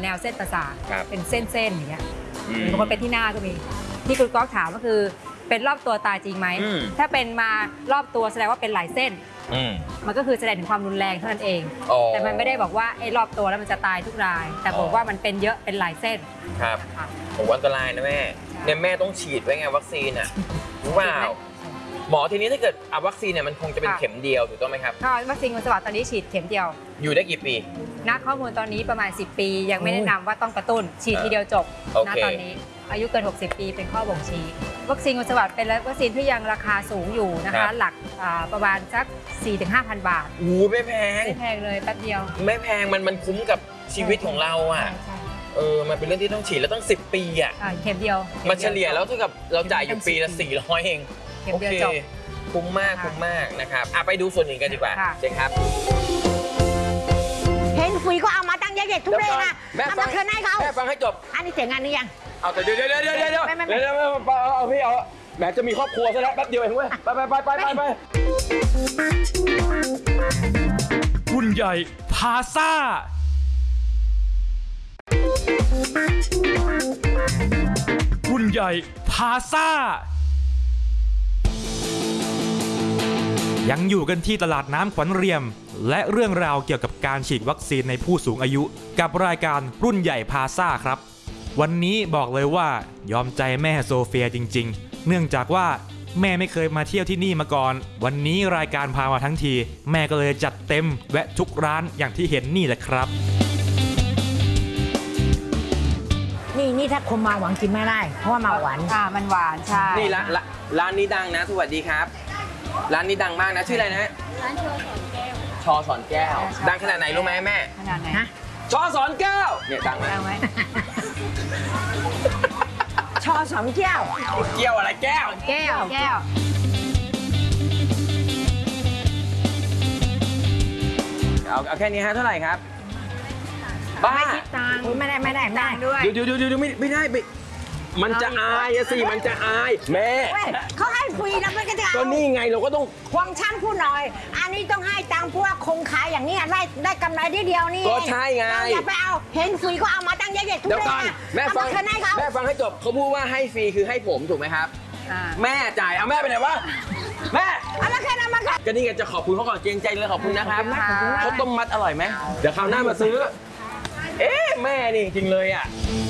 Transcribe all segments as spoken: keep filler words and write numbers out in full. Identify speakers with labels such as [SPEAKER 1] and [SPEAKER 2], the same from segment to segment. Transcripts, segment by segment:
[SPEAKER 1] วเส้นประสาทเป็นเส้นๆอย่างเงี้ยบางคนเป็นที่หน้าก็มีที่คุณก๊อกถามก็คือเป็นรอบตัวตายจริงไหมถ้าเป็นมารอบตัวแสดงว่าเป็นหลายเส้นมันก็คือแสดงถึงความรุนแรงเท่านั้นเองแต่มันไม่ได้บอกว่าไอ้รอบตัวแล้วมันจะตายทุกรายแต่บอกว่ามันเป็นเยอะเป็นหลายเส้น
[SPEAKER 2] ครับผมอันตรายนะแม่เนี่ยแม่ต้องฉีดไว้ไงวัคซีนอ่ะว้าวหมอทีนี้ถ้าเกิดเอาวัคซีนเนี่ยมันคงจะเป็นเข็มเดียวถูกต้องไหมครับ
[SPEAKER 1] ก็วัคซีนงูสวัสดิ์ตอนนี้ฉีดเข็มเดียว
[SPEAKER 2] อยู่ได้กี่ปี
[SPEAKER 1] นักข้อมูลตอนนี้ประมาณสิบปียังไม่แนะนำว่าต้องกระตุ้นฉีดทีเดียวจบณตอนนี้อายุเกินหกสิบปีเป็นข้อบ่งชี้วัคซีนงูสวัสดิ์เป็นวัคซีนที่ยังราคาสูงอยู่นะคะหลักประมาณสัก สี่ถึงห้าพัน บาท
[SPEAKER 2] โอ้ไม่แพง
[SPEAKER 1] ไม่แพงเลยแป๊บเดียว
[SPEAKER 2] ไม่แพงมันมันคุ้มกับชีวิตของเราอ่ะเออมันเป็นเรื่องที่ต้องฉีดแล้วตั้งสิบปีอ่ะ
[SPEAKER 1] เข็มเดียว
[SPEAKER 2] มาเฉลี่ยแล้วเท่ากับเราจ่ายอยู่ปีละสี่ร้อยเองโอเคคุ้มมากคุ้มมากนะครับอ่ะไปดูส่วนอื่นกันดีกว่าเชิญครับ
[SPEAKER 3] เห็นฟุยก็เอามาตั้งเยอะๆทุกเรื่องนะ
[SPEAKER 2] แม่ฟังให้เขาแม่ฟังให้จบ
[SPEAKER 3] อันนี้เสียงงานนี้ยัง
[SPEAKER 2] เอาแต่เดี๋ยวเดี๋ยวเดี๋ยวเดี๋ยวเดี๋ยวเดี๋ยวเดี๋ยวเอาพี่เอาแม่จะมีครอบครัวซะแล้วแป๊บเดียวเองเว้ยไปไปไปไปไปไป
[SPEAKER 4] รุ่นใหญ่พาซ่ารุ่นใหญ่พาซ่ายังอยู่กันที่ตลาดน้ำขวัญเรียมและเรื่องราวเกี่ยวกับการฉีดวัคซีนในผู้สูงอายุกับรายการรุ่นใหญ่พาซ่าครับวันนี้บอกเลยว่ายอมใจแม่โซเฟียจริงๆเนื่องจากว่าแม่ไม่เคยมาเที่ยวที่นี่มาก่อนวันนี้รายการพามาทั้งทีแม่ก็เลยจัดเต็มแวะทุกร้านอย่างที่เห็นนี่แหละครับ
[SPEAKER 3] นี่นี่ถ้าคนมาหวังกินไม่ได้เพราะว่ามาหวาน
[SPEAKER 1] อ่ามันหวานใช่
[SPEAKER 2] นี่ละร้านนี้ดังนะสวัสดีครับร้านนี้ดังมากนะชื่ออะไรนะร้านชอสอนแก้วชอสอนแก้วดังขนาดไหนรู้ไหมแม่
[SPEAKER 1] ขนาดไหน
[SPEAKER 2] ชอสอนแก้วเนี่ยดังไหม
[SPEAKER 3] ชอสอนแก้ว
[SPEAKER 2] แก้วอะไรแก้ว
[SPEAKER 1] แก้วแก้ว
[SPEAKER 2] เอาเอาแค่นี้ฮะเท่าไหร่ครับบ้า
[SPEAKER 1] ไม่คิดตังค์ไม่ได้ไม่ได้ไม่ได้ด้วย
[SPEAKER 2] เดี๋ยวเดี๋ยวเดี๋ยวไม่ไม่ได้ไปมันจะอายสิมันจะอายแม่
[SPEAKER 3] เขาให้ฟรีนะไม่ก็จะ
[SPEAKER 2] ก็นี่ไงเราก็ต้อง
[SPEAKER 3] ควงช่างพูดหน่อยอันนี้ต้องให้ตังค์พวกคงขายอย่างนี้ได้ได้กำไรได้เดียวนี่
[SPEAKER 2] ก็ใช่ไง
[SPEAKER 3] อย่าไปเอาเห็นฟรีก็เอามาตั้งเยอะๆทุกเรื่อง
[SPEAKER 2] แม่ฟังแม่ฟังให้จบเขาพูดว่าให้ฟรีคือให้ผมถูกไหมครับแม่จ่ายเอาแม่ไปไหนวะแม่
[SPEAKER 3] เอามาแค่นั้นมาค่ะ
[SPEAKER 2] ก็นี่ไงจะขอบคุณเขาก่อนเกรงใจเลยขอบคุณนะครับเขาต้มมัดอร่อยไหมเดี๋ยวคราวหน้ามาซื้อเอ๊ะแม่นี่จริงเลยอ่ะ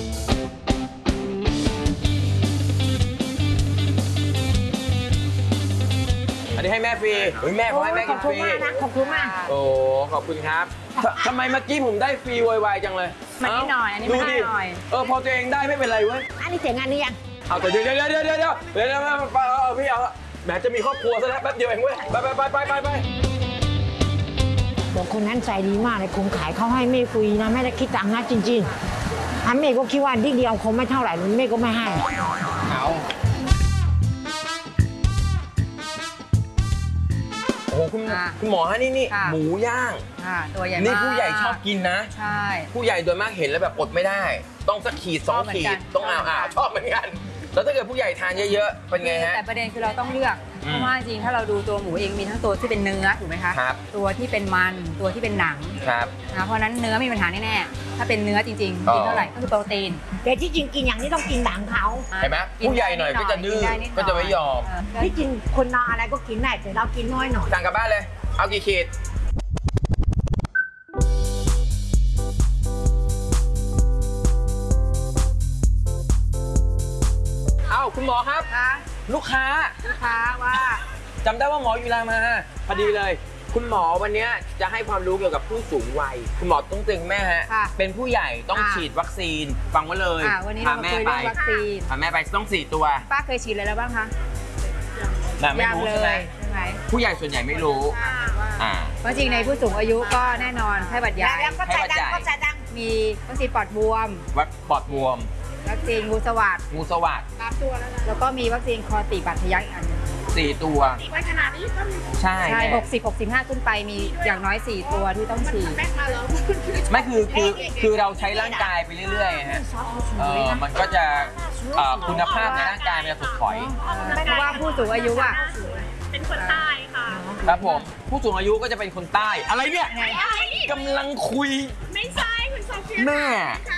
[SPEAKER 2] อันนี้ให้แม่ฟรีแม่ขอให้แม่กินฟรี
[SPEAKER 3] ขอบคุณมาก
[SPEAKER 2] โอ้ขอบคุณครับทำไมเมื่อกี้ผมได้ฟรีวายจังเลย
[SPEAKER 1] มันนิดหน่อยอันนี้ไม่ได้หน่อย
[SPEAKER 2] เออพอตัวเองได้ไม่เป็นไรเว้ย
[SPEAKER 3] อันนี้เสียงานนี้ยัง
[SPEAKER 2] เอาแต่เดี๋ยวเดี๋ยวเดี๋ยวเดี๋ยวเดี๋ยวเดี๋ยวเดี๋ยวเอาพี่เอาแม่จะมีครอบครัวซะแล้วแป๊บเดียวเองเว้ยไปไปไปไปไปไป
[SPEAKER 3] บอกคนนั้นใจดีมากเลยคงขายเขาให้ไม่ฟรีนะไม่ได้คิดตังค์นะจริงๆอันเมย์ก็คิดว่าที่เดียวคงไม่เท่าไหร่เมย์ก็ไม่ให้
[SPEAKER 2] เอาโอ้คุณคุณหมอฮะนี่นี่หมูย่าง
[SPEAKER 1] ตัวใหญ่
[SPEAKER 2] นี่ผู้ใหญ่ชอบกินนะ
[SPEAKER 1] ใช่
[SPEAKER 2] ผู้ใหญ่โดยมากเห็นแล้วแบบอดไม่ได้ต้องสักขีดสองขีดต้องอ่าอ่าชอบเหมือนกันแล้วถ้าเกิดผู้ใหญ่ทานเยอะๆเป็นไงฮะ
[SPEAKER 1] แต่ประเด็นคือเราต้องเลือกเพราะว่าจริงถ้าเราดูตัวหมูเองมีทั้งตัวที่เป็นเนื้อถูกไหมคะตัวที่เป็นมันตัวที่เป็นหนังนะเพราะนั้นเนื้อมีปัญหาแน่ๆถ้าเป็นเนื้อจริงๆกินเท่าไหร่ก็คือโปรตีน
[SPEAKER 3] แต่ที่จริงกินอย่างนี้ต้องกินหนังเขา
[SPEAKER 2] เห็นไหมผู้ใหญ่หน่อยก็จะดื้อก็จะไม่ยอม
[SPEAKER 3] ที่กินคนนอนอะไรก็กินได้แต่เรากินน้อยหน่อย
[SPEAKER 2] สั่งกลับบ้านเลยเอากี่ขีดเอาคุณหมอครับลูกค้า
[SPEAKER 1] ลูกค้าว่า
[SPEAKER 2] จำได้ว่าหมออยู่รามาพอดีเลยคุณหมอวันนี้จะให้ความรู้เกี่ยวกับผู้สูงวัยคุณหมอต้องตึงแม่ฮะเป็นผู้ใหญ่ต้องฉีดวัคซีนฟังไว้เลย
[SPEAKER 1] พาแม่ไป
[SPEAKER 2] พาแม่ไปต้องสี่ตัว
[SPEAKER 1] ป้าเคยฉีดอะไรแล้วบ้างคะ
[SPEAKER 2] ไม่รู้ใช่ไหมผู้ใหญ่ส่วนใหญ่ไม่รู้
[SPEAKER 1] เพราะจริงในผู้สูงอายุก็แน่นอนไข้หวัดใหญ่
[SPEAKER 3] ไข้หวัดใหญ่
[SPEAKER 1] มีวัคซีนปอดบวม
[SPEAKER 2] วัคปอดบวม
[SPEAKER 1] วัคซีนงูสวัสดิ์
[SPEAKER 2] งูสวัสดิ์
[SPEAKER 1] สามตัวแล้วแล้วก็มีวัคซีนคอตีบบัตรทะยักอีกอัน
[SPEAKER 2] สี่ตัว
[SPEAKER 1] ขนาดนี้
[SPEAKER 2] ใช่
[SPEAKER 1] ใช่หกสิบ หกสิบห้าขึ้นไปมีอย่างน้อยสี่ตัวที่ต้องฉีด
[SPEAKER 2] ไม่คือคือคือเราใช้ร่างกายไปเรื่อยๆฮะเออมันก็จะคุณภาพในร่างกายมันจะถดถอย
[SPEAKER 1] เพราะว่าผู้สูงอายุอ่ะ
[SPEAKER 5] เป็นคนใต้ค่ะ
[SPEAKER 2] ครับผมผู้สูงอายุก็จะเป็นคนใต้อะไรเนี่ยกำลังคุย
[SPEAKER 5] ไม่ใช่คุณโซเฟีย
[SPEAKER 2] แม่